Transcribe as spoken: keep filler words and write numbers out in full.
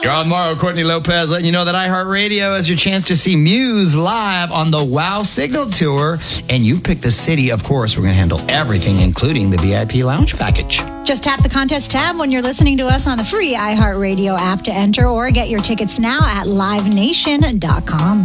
Ron Morrow, Courtney Lopez, letting you know that iHeartRadio has your chance to see Muse live on the Wow Signal Tour. And you pick the city, of course. We're going to handle everything, including the V I P lounge package. Just tap the contest tab when you're listening to us on the free iHeartRadio app to enter, or get your tickets now at live nation dot com.